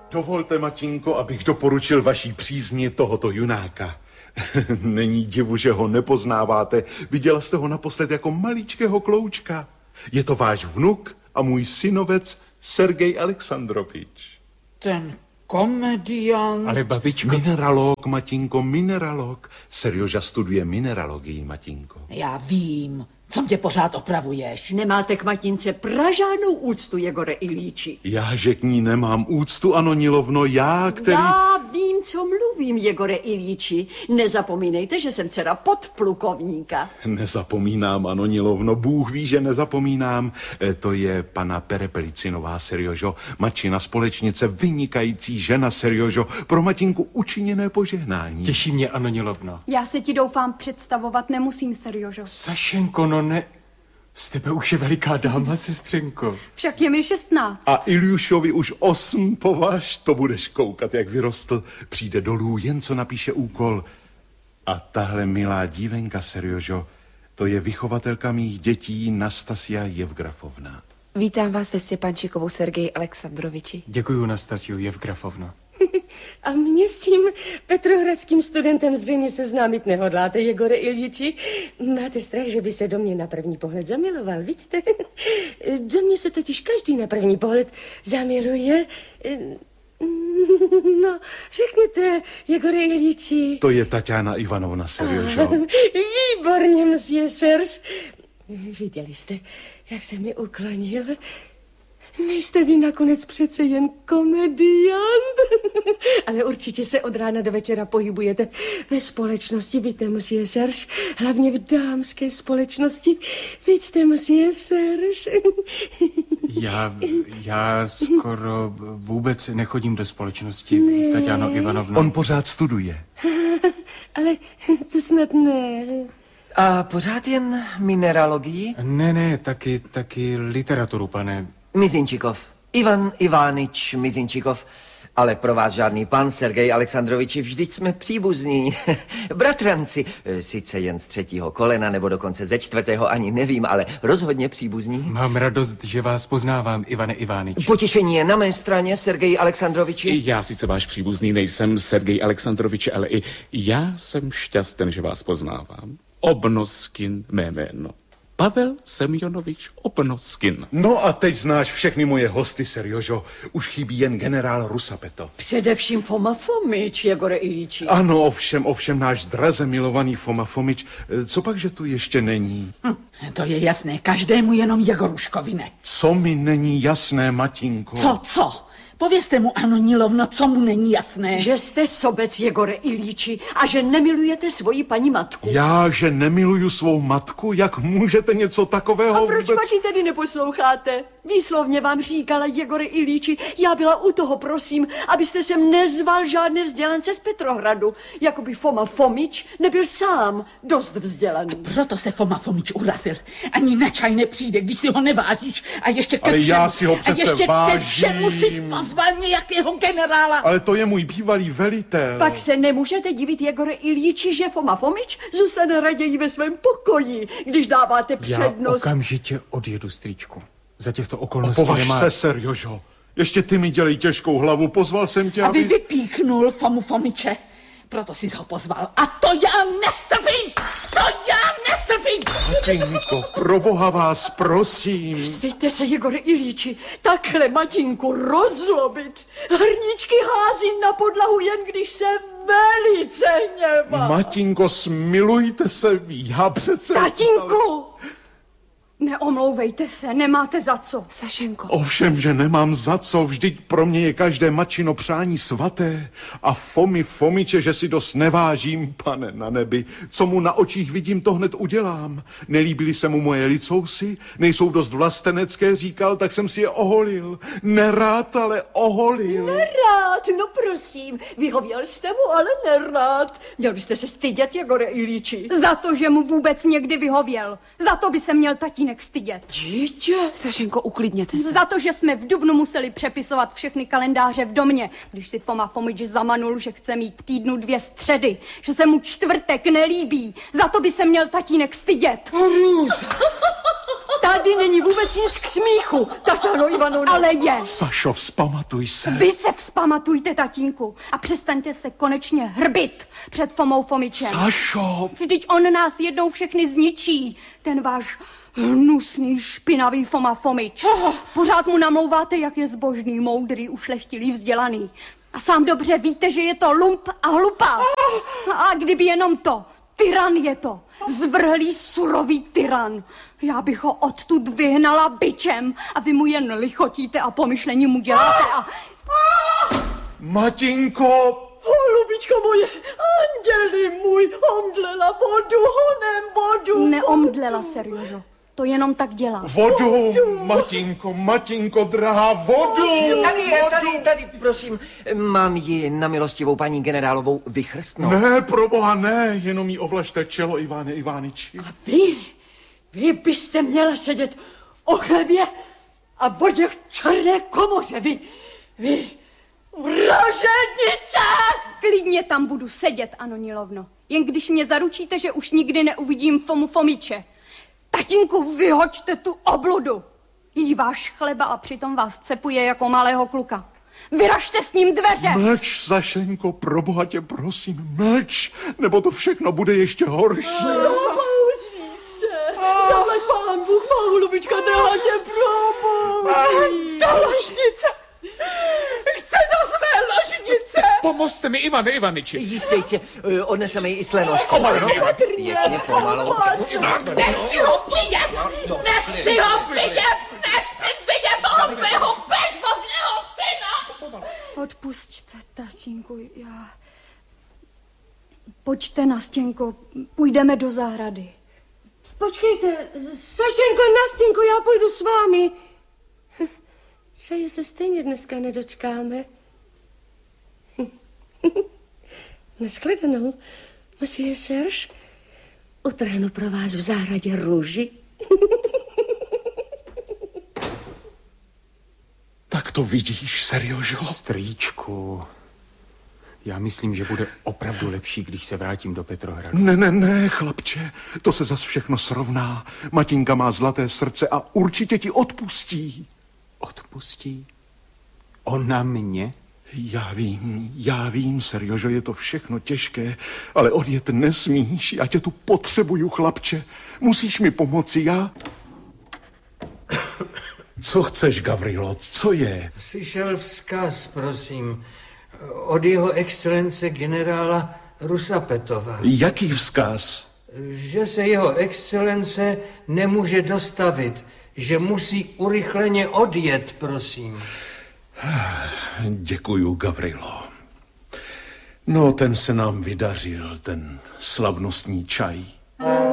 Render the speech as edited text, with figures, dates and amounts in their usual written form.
Dovolte, matinko, abych doporučil vaší přízni tohoto junáka. Není divu, že ho nepoznáváte. Viděla jste ho naposled jako maličkého kloučka. Je to váš vnuk a můj synovec Sergej Alexandrovič. Ten komediant. Ale babičko... Mineralog, matinko, mineralog. Serjoža studuje mineralogii, matinko. Já vím, co mě pořád opravuješ. Nemáte k matince pražádnou úctu, Jegore Ilíči. Já, že k ní nemám úctu, Anonilovno, já, který... Já vím, co mluvím, Jegore Ilíči. Nezapomínejte, že jsem dcera podplukovníka. Nezapomínám, Anonilovno, Bůh ví, že nezapomínám. To je pana Perepelicinová, Serjožo, matčina společnice, vynikající žena, Serjožo, pro matinku učiněné požehnání. Těší mě, Anonilovno. Já se ti doufám představovat nemusím, Serjožo. Sašenko, no ne... Z tebe už je veliká dáma, sestřenko. Však je mi 16. A Iljušovi už 8, považ, to budeš koukat, jak vyrostl. Přijde dolů, jen co napíše úkol. A tahle milá dívenka, Serjožo, to je vychovatelka mých dětí Nastasia Jevgrafovna. Vítám vás ve Stěpančikovu, Sergeji Alexandroviči. Děkuju, Nastasiu Jevgrafovno. A mě s tím petrohradským studentem zřejmě seznámit nehodláte, Jegore Iljiči. Máte strach, že by se do mě na první pohled zamiloval, vidíte? Do mě se totiž každý na první pohled zamiluje. No, řekněte, Jegore Iljiči. To je Tatiana Ivanovna, Serjožo. Výborně, monsieur Serge. Viděli jste, jak se mi uklonil? Nejste vy nakonec přece jen komediant, ale určitě se od rána do večera pohybujete ve společnosti, víte, monsieur Serge, hlavně v dámské společnosti, víte, monsieur Serge. Já skoro vůbec nechodím do společnosti, Tatiano Ivanovno. On pořád studuje. Ale to snad ne. A pořád jen mineralogii? Ne, taky literaturu, pane. Mizinčikov. Ivan Ivánič Mizinčikov. Ale pro vás žádný pan, Sergej Alexandroviči, vždyť jsme příbuzní. Bratranci, sice jen z 3. kolena, nebo dokonce ze 4. ani nevím, ale rozhodně příbuzní. Mám radost, že vás poznávám, Ivane Ivánič. Potěšení je na mé straně, Sergej Alexandroviči. Já sice váš příbuzný nejsem, Sergej Alexandroviči, ale i já jsem šťasten, že vás poznávám. Obnoskin mé jméno. Pavel Semjonovič Obnoskin. No a teď znáš všechny moje hosty, Serjožo. Už chybí jen generál Rusapetov. Především Foma Fomič, Jegore Ilíči. Ano, ovšem, náš draze milovaný Foma Fomič. Co pak, že tu ještě není? To je jasné, každému jenom Jegoruškovi ne. Co mi není jasné, matinko? Co? Povězte mu, Anonilovno, co mu není jasné. Že jste sobec, Jegore Ilíči, a že nemilujete svoji paní matku. Já, že nemiluju svou matku? Jak můžete něco takového A proč vůbec... pak ji tedy neposloucháte? Výslovně vám říkala, Jegore Ilíči, já byla u toho, prosím, abyste sem nezval žádné vzdělance z Petrohradu. Jakoby Foma Fomič nebyl sám dost vzdělaný. Proto se Foma Fomič urazil. Ani na čaj nepřijde, když si ho nevážíš. A ještě ke Ale všemu, já si ho přece vážím. Ke všemu si pozval nějakého generála. Ale to je můj bývalý velitel. Pak se nemůžete divit, Jegore Ilíči, že Foma Fomič zůstane raději ve svém pokoji, když dáváte přednost. Já okamžitě odjedu, strýčku. Za těchto okolností Opovaž nemá... se, Serjožo. Ještě ty mi dělej těžkou hlavu. Pozval jsem tě, Aby vypíchnul Fomu Fomiče. Proto jsi ho pozval. A to já nestrpím! Matinko, pro boha vás prosím. Styďte se, Jegore Ilíči, takhle matinku rozlobit. Hrníčky házím na podlahu, jen když se velice hněvá. Matinko, smilujte se, já přece... Tatínku! Neomlouvejte se, nemáte za co. Sašenko. Ovšem, že nemám za co, vždyť pro mě je každé matčino přání svaté. A Fomy Fomiče, že si dost nevážím, pane na nebi. Co mu na očích vidím, to hned udělám. Nelíbily se mu moje licousy, nejsou dost vlastenecké, říkal, tak jsem si je oholil. Nerád, ale oholil. Nerád, no prosím, vyhověl jste mu, ale nerád. Měl byste se stydět, Jegore Ilíči. Za to, že mu vůbec někdy vyhověl. Za to by se měl tatínek stydět. Dítě. Sašenko, uklidněte se. Za to, že jsme v dubnu museli přepisovat všechny kalendáře v domě, když si Foma Fomič zamanul, že chce mít v týdnu 2 středy, že se mu čtvrtek nelíbí. Za to by se měl tatínek stydět. Tady není vůbec nic k smíchu, Taťáno Ivanovno. Ale je. Sašo, vzpamatuj se. Vy se vzpamatujte, tatínku, a přestaňte se konečně hrbit před Fomou Fomičem. Sašo! Vždyť on nás jednou všechny zničí, ten váš hnusný, špinavý Foma Fomič. Pořád mu namlouváte, jak je zbožný, moudrý, ušlechtilý, vzdělaný. A sám dobře víte, že je to lump a hlupák. A kdyby jenom to, tyran je to. Zvrhlý, surový tyran. Já bych ho odtud vyhnala bičem a vy mu jen lichotíte a pomyšlení mu děláte a... Matinko! Holubičko moje, anděli můj, omdlela vodu, honem vodu. Neomdlela, Seriožo. To jenom tak dělá. Vodu, Matinko, drahá, vodu! Tady, prosím, mám ji na milostivou paní generálovou vychrstnout. Ne, proboha, ne, jenom jí ovlažte čelo, Ivane Ivániči. Vy byste měla sedět o chlebě a vodě v černé komoře, vy vražednice! Klidně tam budu sedět, Anonilovno. Jen když mě zaručíte, že už nikdy neuvidím Fomu Fomiče. Tatínku, vyhoďte tu obludu. Jí váš chleba a přitom vás cepuje jako malého kluka. Vyražte s ním dveře. Mlč, Sašenko, proboha tě prosím, mlč, nebo to všechno bude ještě horší. Probouzí se. Zahled pán Bůh, má holubička, drahá tě probouzí. Do ložnice! Chce do své ložnice! Pomozte mi, Ivane Ivaniči. Jistě, odneseme ji i s lenoškou. Pěkně pomalu. Nechci ho vidět! Nechci ho vidět! Nechci vidět toho svého bezmozného syna! Odpusťte, tatínku, já... Pojďte, Nastěnko, půjdeme do zahrady. Počkejte, Sašenko, Nastěnko, já půjdu s vámi. Že se stejně dneska nedočkáme. Nashledanou, monsieur Serge. Utrhnu pro vás v zahradě růži. Tak to vidíš, Seriožo? Strýčku, já myslím, že bude opravdu lepší, když se vrátím do Petrohradu. Ne, chlapče, to se zas všechno srovná. Matinka má zlaté srdce a určitě ti odpustí. Odpustí? Ona mě? Já vím, Seriožo, je to všechno těžké, ale odjet nesmíš, já tě tu potřebuju, chlapče. Musíš mi pomoci, já... Co chceš, Gavrilo, co je? Přišel vzkaz, prosím, od jeho excelence generála Rusapetova. Jaký vzkaz? Že se jeho excelence nemůže dostavit, že musí urychleně odjet, prosím. Děkuju, Gavrilo. No, ten se nám vydařil, ten slavnostní čaj.